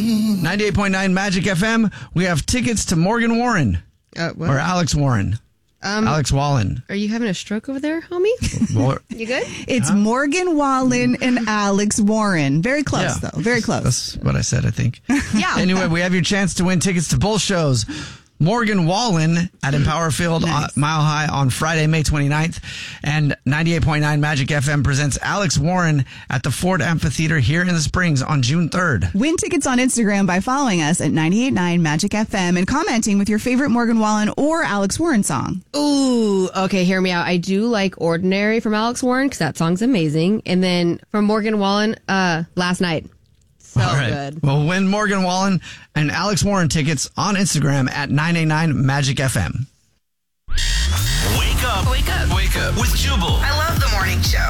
98.9 Magic FM. We have tickets to Morgan Wallen. Or Alex Warren. Alex Wallen. Are you having a stroke over there, homie? You good? It's Morgan Wallen and Alex Warren. Very close, though. Very close. That's what I said, I think. Yeah. Anyway, we have your chance to win tickets to both shows. Morgan Wallen at Empower Field, Mile High on Friday, May 29th. And 98.9 Magic FM presents Alex Warren at the Ford Amphitheater here in the Springs on June 3rd. Win tickets on Instagram by following us at 98.9 Magic FM and commenting with your favorite Morgan Wallen or Alex Warren song. Ooh, okay, hear me out. I do like Ordinary from Alex Warren because that song's amazing. And then from Morgan Wallen, Last Night. So good. Well, win Morgan Wallen and Alex Warren tickets on Instagram at 989 Magic FM. Wake up. Wake up. Wake up with Jubal. I love the morning show.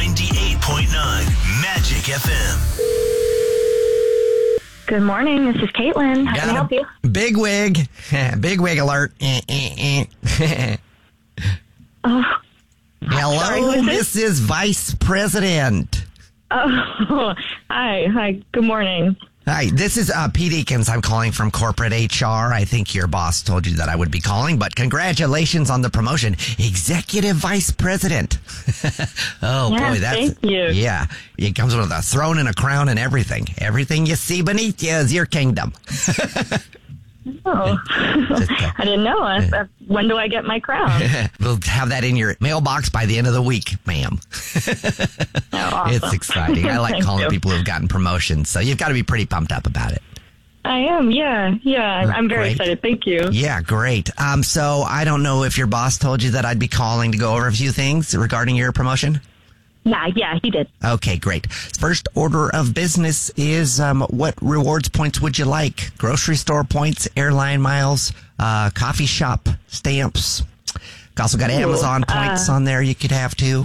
98.9 Magic FM. Good morning. This is Caitlin. How can I help you? Big wig. Big wig alert. Hello, Hello, Mrs. Vice President. Oh, hi. Good morning. Hi, this is Pete Eakins. I'm calling from corporate HR. I think your boss told you that I would be calling, but congratulations on the promotion. Executive Vice President. Oh, yeah, boy, that's... Thank you. Yeah, it comes with a throne and a crown and everything. Everything you see beneath you is your kingdom. Oh, I didn't know. When do I get my crown? We'll have that in your mailbox by the end of the week, ma'am. Oh, awesome. It's exciting. I like Thank calling you. people who've gotten promotions, so you've got to be pretty pumped up about it. I am, yeah. I'm very Great. excited. Thank you. Yeah, great. So I don't know if your boss told you that I'd be calling to go over a few things regarding your promotion. Yeah, he did. Okay, great. First order of business is what rewards points would you like? Grocery store points, airline miles, coffee shop stamps. Also got Amazon points on there you could have too.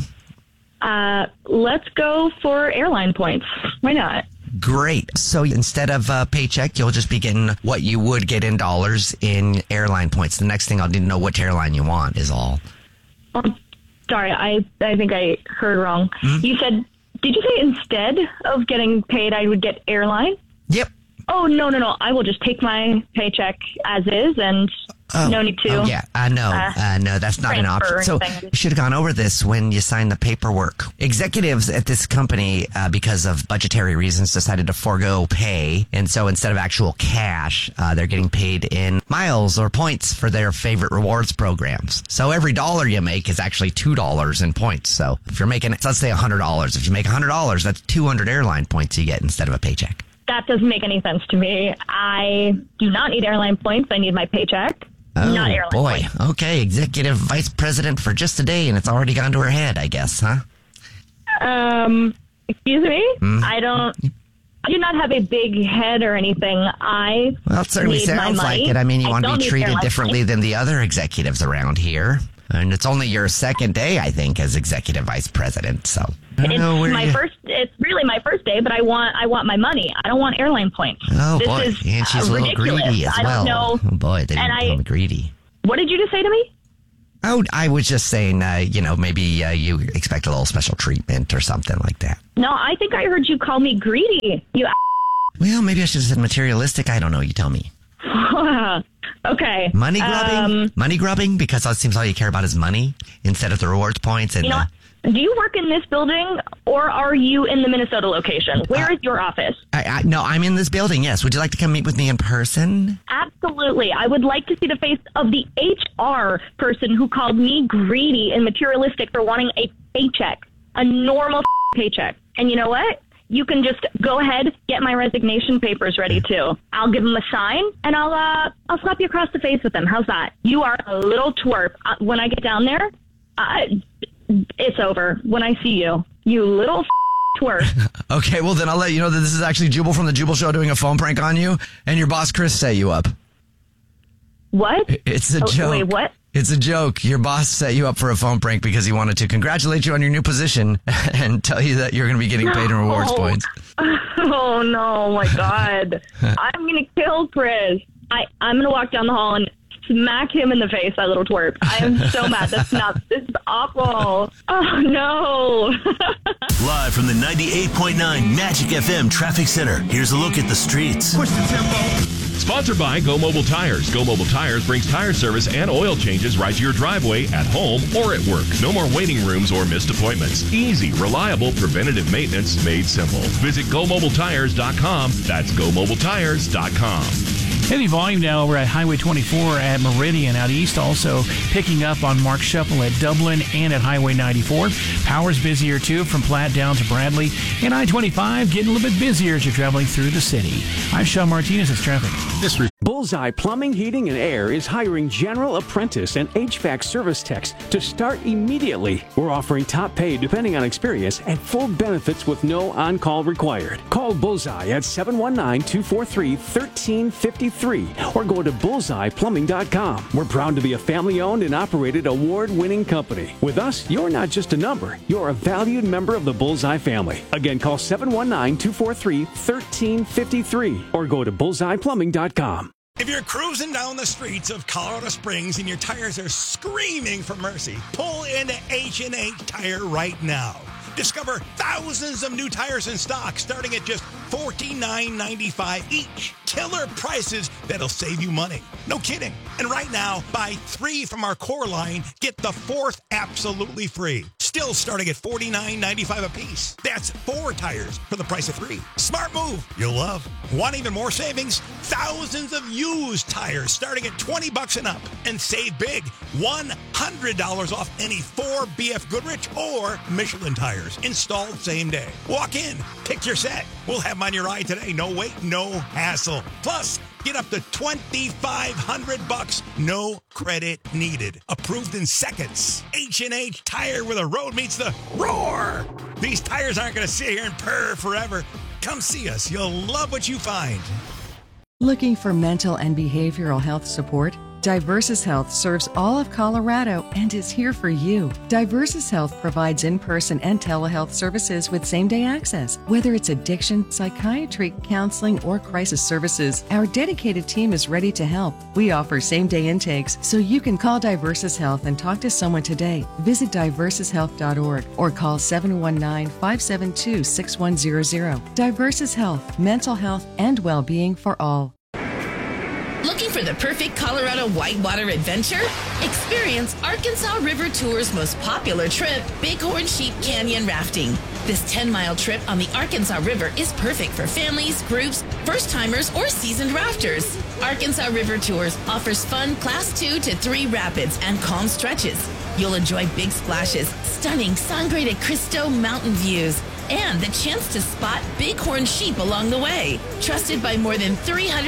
Let's go for airline points. Why not? Great. So instead of a paycheck, you'll just be getting what you would get in dollars in airline points. The next thing I'll need to know which airline you want is all. Sorry, I think I heard wrong. You said, did you say instead of getting paid, I would get airline? Yep. Oh, no. I will just take my paycheck as is and no need to. Oh, yeah. No, that's not an option. So you should have gone over this when you signed the paperwork. Executives at this company, because of budgetary reasons, decided to forego pay. And so instead of actual cash, they're getting paid in miles or points for their favorite rewards programs. So every dollar you make is actually $2 in points. So if you're making, let's say $100, if you make $100, that's 200 airline points you get instead of a paycheck. That doesn't make any sense to me. I do not need airline points. I need my paycheck. Not airline boy. points. Okay, executive vice president for just a day, and it's already gone to her head, I guess, huh? Excuse me? I do not have a big head or anything. Well, it certainly need my sounds money. like it. I mean, you I want to don't be need treated airline differently points. than the other executives around here. And it's only your second day, I think, as executive vice president, so... It's really my first day, but I want my money. I don't want airline points. Oh, this boy. is And she's a little ridiculous. greedy as I well. don't know. Oh, boy, they didn't call me greedy. What did you just say to me? Oh, I was just saying, maybe you expect a little special treatment or something like that. No, I think I heard you call me greedy. You. Well, maybe I should have said materialistic. I don't know. You tell me. Okay. Money grubbing? Money grubbing? Because it seems all you care about is money instead of the rewards points. And You know what? Do you work in this building, or are you in the Minnesota location? Where is your office? No, I'm in this building, yes. Would you like to come meet with me in person? Absolutely. I would like to see the face of the HR person who called me greedy and materialistic for wanting a paycheck, a normal paycheck. And you know what? You can just go ahead, get my resignation papers ready too. I'll give them a sign, and I'll slap you across the face with them. How's that? You are a little twerp. When I get down there, it's over. When I see you, you little twerp. Okay, well then I'll let you know that this is actually Jubal from the Jubal Show doing a phone prank on you, and your boss Chris set you up. What? It's a joke. Wait, what? It's a joke. Your boss set you up for a phone prank because he wanted to congratulate you on your new position and tell you that you're going to be getting paid in rewards points. Oh, no, my God. I'm going to kill Chris. I'm going to walk down the hall and smack him in the face, that little twerp. I am so mad. This is awful. Oh, no. Live from the 98.9 Magic FM Traffic Center, here's a look at the streets. Push the tempo. Sponsored by Go Mobile Tires. Go Mobile Tires brings tire service and oil changes right to your driveway, at home, or at work. No more waiting rooms or missed appointments. Easy, reliable, preventative maintenance made simple. Visit GoMobileTires.com. That's GoMobileTires.com. Heavy volume now over at Highway 24 at Meridian out east. Also picking up on Mark Shuffle at Dublin and at Highway 94. Power's busier too from Platte down to Bradley. And I-25 getting a little bit busier as you're traveling through the city. I'm Sean Martinez. It's traffic. Bullseye Plumbing, Heating, and Air is hiring general apprentice and HVAC service techs to start immediately. We're offering top pay depending on experience and full benefits with no on-call required. Call Bullseye at 719-243-1353 or go to bullseyeplumbing.com. We're proud to be a family-owned and operated award-winning company. With us, you're not just a number. You're a valued member of the Bullseye family. Again, call 719-243-1353 or go to bullseyeplumbing.com. If you're cruising down the streets of Colorado Springs and your tires are screaming for mercy, pull into H&H Tire right now. Discover thousands of new tires in stock starting at just $49.95 each. Killer prices that'll save you money. No kidding. And right now, buy 3 from our core line, get the 4th absolutely free. Still starting at $49.95 a piece. That's 4 tires for the price of 3. Smart move you'll love. Want even more savings? Thousands of used tires starting at $20 and up. And save big. $100 off any 4 BF Goodrich or Michelin tires. Installed same day. Walk in, pick your set. We'll have them on your ride today. No wait, no hassle. Plus, get up to $2,500. No credit needed. Approved in seconds. H&H Tire, where the road meets the roar. These tires aren't going to sit here and purr forever. Come see us. You'll love what you find. Looking for mental and behavioral health support? Diversus Health serves all of Colorado and is here for you. Diversus Health provides in-person and telehealth services with same-day access. Whether it's addiction, psychiatry, counseling, or crisis services, our dedicated team is ready to help. We offer same-day intakes, so you can call Diversus Health and talk to someone today. Visit diversushealth.org or call 719-572-6100. Diversus Health, mental health and well-being for all. Looking for the perfect Colorado whitewater adventure? Experience Arkansas River Tour's most popular trip, Bighorn Sheep Canyon Rafting. This 10-mile trip on the Arkansas River is perfect for families, groups, first-timers, or seasoned rafters. Arkansas River Tours offers fun Class 2 to 3 rapids and calm stretches. You'll enjoy big splashes, stunning Sangre de Cristo mountain views, and the chance to spot bighorn sheep along the way. Trusted by more than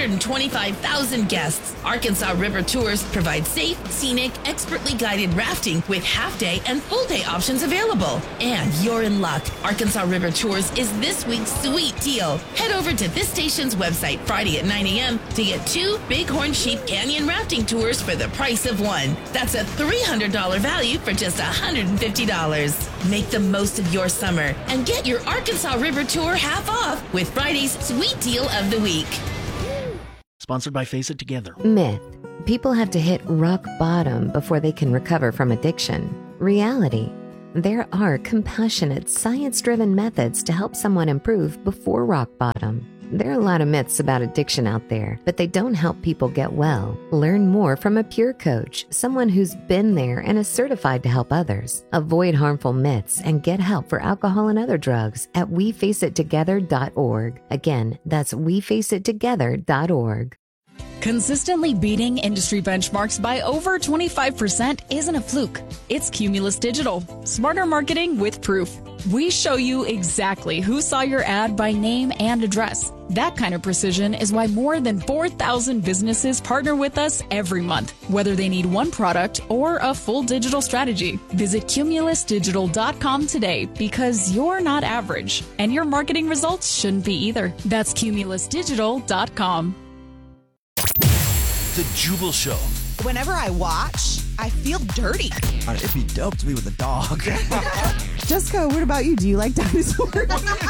325,000 guests, Arkansas River Tours provide safe, scenic, expertly guided rafting with half-day and full-day options available. And you're in luck. Arkansas River Tours is this week's sweet deal. Head over to this station's website Friday at 9 a.m. to get 2 Bighorn Sheep Canyon rafting tours for the price of 1. That's a $300 value for just $150. Make the most of your summer and get your Arkansas River Tour half off with Friday's Sweet Deal of the Week. Sponsored by Face It Together. Myth. People have to hit rock bottom before they can recover from addiction. Reality. There are compassionate, science-driven methods to help someone improve before rock bottom. There are a lot of myths about addiction out there, but they don't help people get well. Learn more from a peer coach, someone who's been there and is certified to help others. Avoid harmful myths and get help for alcohol and other drugs at WeFaceItTogether.org. Again, that's WeFaceItTogether.org. Consistently beating industry benchmarks by over 25% isn't a fluke. It's Cumulus Digital. Smarter marketing with proof. We show you exactly who saw your ad by name and address. That kind of precision is why more than 4,000 businesses partner with us every month, whether they need one product or a full digital strategy. Visit CumulusDigital.com today because you're not average, and your marketing results shouldn't be either. That's CumulusDigital.com. The Jubal Show. Whenever I watch, I feel dirty. It'd be dope to be with a dog. Jessica, what about you? Do you like dinosaurs?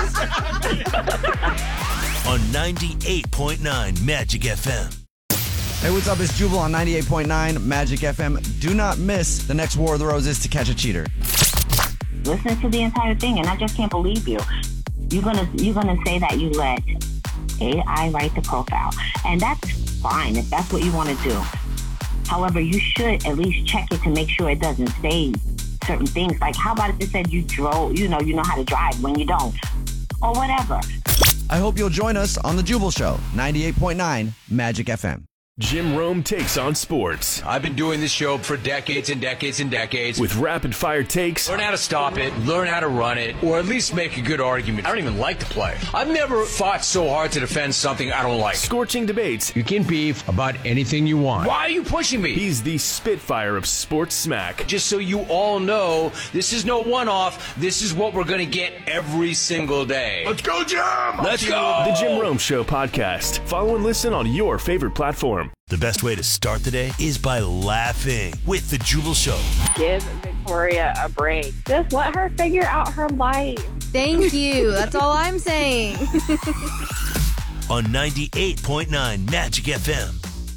On 98.9 Magic FM. Hey, what's up? It's Jubal on 98.9 Magic FM. Do not miss the next War of the Roses to catch a cheater. Listen to the entire thing, and I just can't believe you. You're gonna say that you let AI write the profile, and that's fine if that's what you want to do. However, you should at least check it to make sure it doesn't say certain things. Like, how about if it said you drove, you know how to drive when you don't, or whatever. I hope you'll join us on the Jubal Show, 98.9 Magic FM. Jim Rome takes on sports. I've been doing this show for decades and decades and decades. With rapid-fire takes. Learn how to stop it, learn how to run it, or at least make a good argument. I don't even like the play. I've never fought so hard to defend something I don't like. Scorching debates. You can beef about anything you want. Why are you pushing me? He's the Spitfire of sports smack. Just so you all know, this is no one-off. This is what we're going to get every single day. Let's go, Jim! Let's go! The Jim Rome Show podcast. Follow and listen on your favorite platform. The best way to start the day is by laughing with the Jubal Show. Give Victoria a break. Just let her figure out her life. Thank you. That's all I'm saying. On 98.9 Magic FM.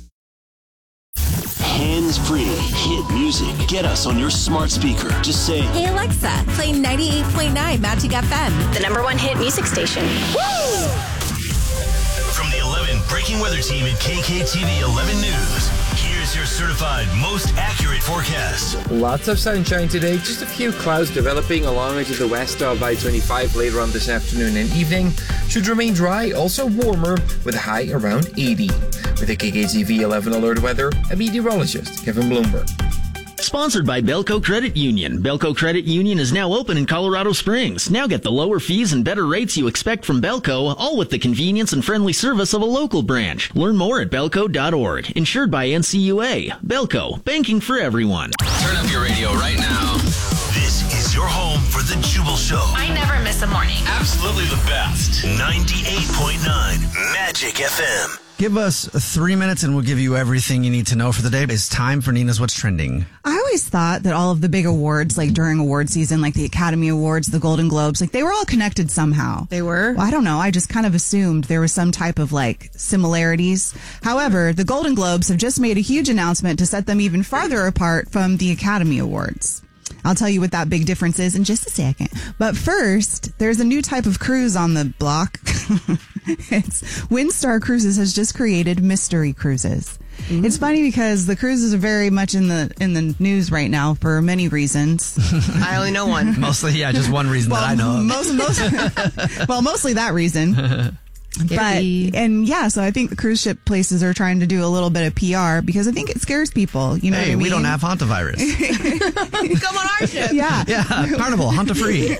Hands-free hit music. Get us on your smart speaker. Just say, "Hey Alexa, play 98.9 Magic FM, the #1 hit music station." Woo! From the 11 Breaking Weather team at KKTV 11 News, here's your certified most accurate forecast. Lots of sunshine today, just a few clouds developing along into the west of I-25 later on this afternoon and evening. Should remain dry, also warmer, with a high around 80. With the KKTV 11 alert weather, a meteorologist, Kevin Bloomberg. Sponsored by Belco Credit Union. Belco Credit Union is now open in Colorado Springs. Now get the lower fees and better rates you expect from Belco, all with the convenience and friendly service of a local branch. Learn more at belco.org. Insured by NCUA. Belco, banking for everyone. Turn up your radio right now. This is your home for the Jubal Show. I never miss a morning. Absolutely the best. 98.9 Magic FM. Give us 3 minutes and we'll give you everything you need to know for the day. It's time for Nina's What's Trending. I always thought that all of the big awards, like during award season, like the Academy Awards, the Golden Globes, like they were all connected somehow. They were? Well, I don't know. I just kind of assumed there was some type of like similarities. However, the Golden Globes have just made a huge announcement to set them even farther apart from the Academy Awards. I'll tell you what that big difference is in just a second. But first, there's a new type of cruise on the block. It's Windstar Cruises has just created mystery cruises. Mm-hmm. It's funny because the cruises are very much in the news right now for many reasons. I only know one. Mostly, yeah, just one reason that I know of. Mostly that reason. So I think the cruise ship places are trying to do a little bit of PR because I think it scares people. You know what I mean? We don't have hantavirus. Come on our ship. Yeah. Carnival, hanta free.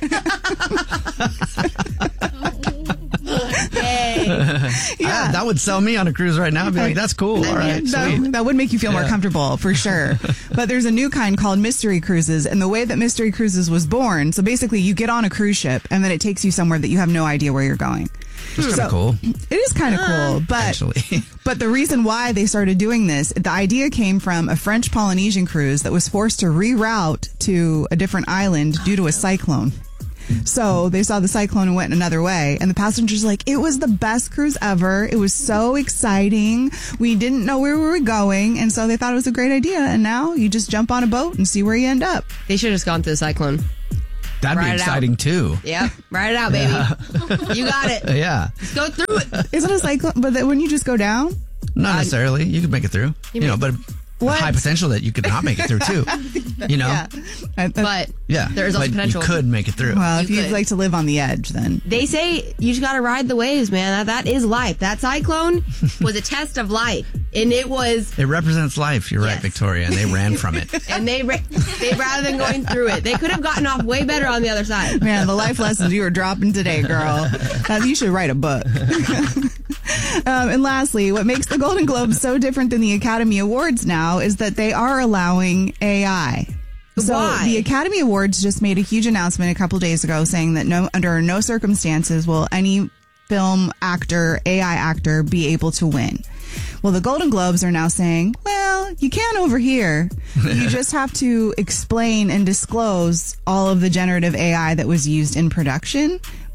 Yeah. That would sell me on a cruise right now. I'd be like, that's cool. All right, sweet. That would make you feel more comfortable for sure. But there's a new kind called Mystery Cruises, and the way that Mystery Cruises was born, so basically you get on a cruise ship and then it takes you somewhere that you have no idea where you're going. It's kind of cool. It is kind of cool, but the reason why they started doing this, the idea came from a French Polynesian cruise that was forced to reroute to a different island due to a cyclone. So they saw the cyclone and went another way. And the passengers were like, it was the best cruise ever. It was so exciting. We didn't know where we were going. And so they thought it was a great idea. And now you just jump on a boat and see where you end up. They should have just gone through the cyclone. That'd be exciting too. Yep. Ride it out, baby. Yeah. You got it. Yeah. Just go through it. Isn't a cyclone, but wouldn't you just go down? Not necessarily. You could make it through. But high potential that you could not make it through too. Yeah. But there's also but potential. You could make it through. Well, if you'd like to live on the edge, then. They say you just got to ride the waves, man. That is life. That cyclone was a test of life. And it was. It represents life. You're right, Victoria. And they ran from it. And they rather than going through it, they could have gotten off way better on the other side. Man, the life lessons you were dropping today, girl. You should write a book. And lastly, what makes the Golden Globes so different than the Academy Awards now is that they are allowing AI. So Why? The Academy Awards just made a huge announcement a couple days ago saying that under no circumstances will any film actor, AI actor, be able to win. Well, the Golden Globes are now saying, well, you can over here. You just have to explain and disclose all of the generative AI that was used in production.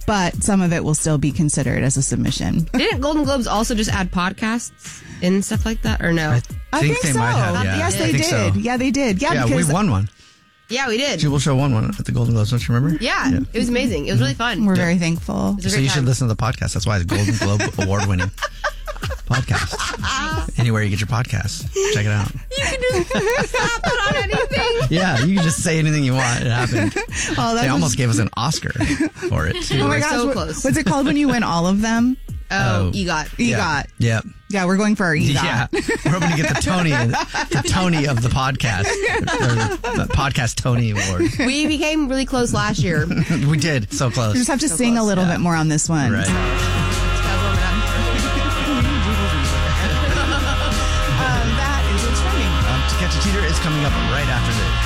but some of it will still be considered as a submission. Didn't Golden Globes also just add podcasts and stuff like that, or no? I think they so. might have, yeah. Yes, I they think did. so. Yeah, they did. Yeah, we because won one. Yeah, we did. Jubal Show won one at the Golden Globes, don't you remember? Yeah, it was amazing. It was really fun. We're very thankful. So you should listen to the podcast. That's why it's Golden Globe award-winning podcast. Anywhere you get your podcasts, check it out. You can just slap it on anything. Yeah, you can just say anything you want. It happened. They almost gave us an Oscar for it, too. Oh my gosh, so close. What's it called when you win all of them? EGOT. EGOT. Yeah. Yeah, we're going for our EGOT. Yeah, we're hoping to get the Tony of the podcast, or the podcast Tony Award. We became really close last year. We did, so close. We just have to sing a little bit more on this one. Right. That is what's trending. To Catch a Cheater is coming up right after this.